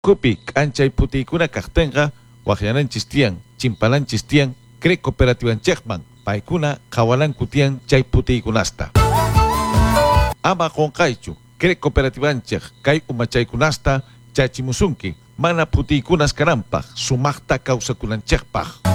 Kupi k'anchay putiykuna kaqtinqa waqllananchis tiyan, chimpalanchis tiyan, cre cooperativanchikman paykuna qhawalanku tiyan chay putiykunasta. Ama qonqaychu, cre cooperativanchik kay umachaykunasta chachimusunki mana putiykunas kananpaq sumaqta kawsakunanchikpaq.